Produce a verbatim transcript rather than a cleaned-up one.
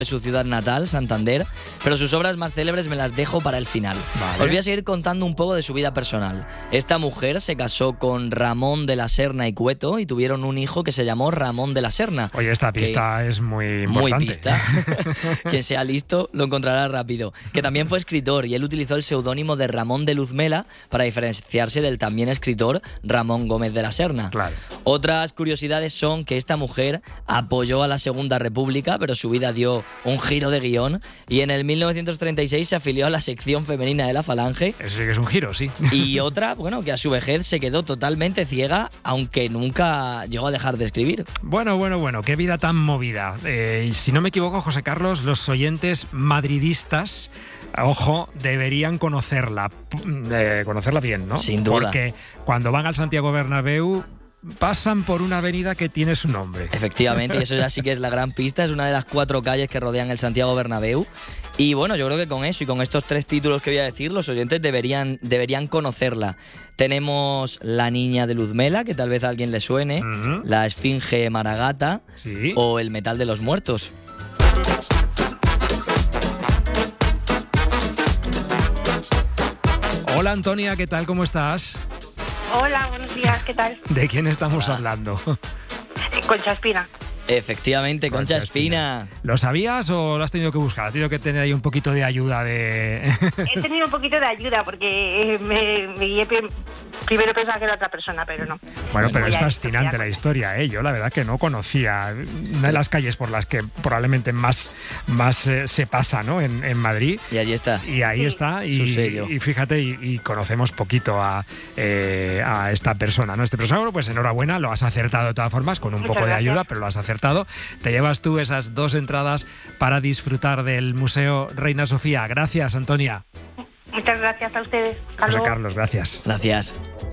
de su ciudad natal, Santander, pero sus obras más célebres me las dejo para el final. Vale. Os voy a seguir contando un poco de su vida personal. Esta mujer se casó con Ramón de la Serna y Cueto y tuvieron un hijo que se llamó Ramón de la Serna. Oye, esta pista que... es muy importante. Muy pista. Quien sea listo lo encontrará rápido. Que también fue escritor y él utilizó el seudónimo de Ramón de Luzmela para diferenciarse del también escritor Ramón Gómez de la Serna. Claro. Otras curiosidades son que esta mujer apoyó a la Segunda República, pero su vida dio un giro de guión y en el mil novecientos treinta y seis se afilió a la sección femenina de la Falange. Eso sí que es un giro, sí. Y otra, bueno, que a su vejez se quedó totalmente ciega, aunque nunca llegó a dejar de escribir. Bueno, bueno, bueno, qué vida tan movida. Eh, y si no me equivoco, José Carlos, los oyentes madridistas, ojo, deberían conocerla, eh, conocerla bien, ¿no? Sin duda. Porque cuando van al Santiago Bernabéu pasan por una avenida que tiene su nombre. Efectivamente, y eso ya sí que es la gran pista, es una de las cuatro calles que rodean el Santiago Bernabéu. Y bueno, yo creo que con eso y con estos tres títulos que voy a decir, los oyentes deberían, deberían conocerla. Tenemos La Niña de Luzmela, que tal vez a alguien le suene, Uh-huh. La Esfinge Maragata, Sí. o El Metal de los Muertos. Hola Antonia, ¿qué tal? ¿Cómo estás? Hola, buenos días, ¿qué tal? ¿De quién estamos Hola. hablando? Concha Espina. Efectivamente, Concha, Concha Espina. ¿Lo sabías o lo has tenido que buscar? ¿Has tenido que tener ahí un poquito de ayuda de...? He tenido un poquito de ayuda porque me, me guié pe- primero pensaba que era otra persona, pero no. Bueno, pero es Ya, fascinante ya. la historia, ¿eh? Yo la verdad que no conocía una de las calles por las que probablemente más, más eh, se pasa, ¿no? En, en Madrid. Y allí está. Y ahí Sí. está, y, Su sello. y fíjate, y, y conocemos poquito a, eh, a esta persona, ¿no? Este persona, bueno, pues enhorabuena, lo has acertado de todas formas, con un Muchas poco de gracias. ayuda, pero lo has acertado. Te llevas tú esas dos entradas para disfrutar del Museo Reina Sofía. Gracias, Antonia. Muchas gracias a ustedes. Hasta José luego. Carlos, gracias. Gracias.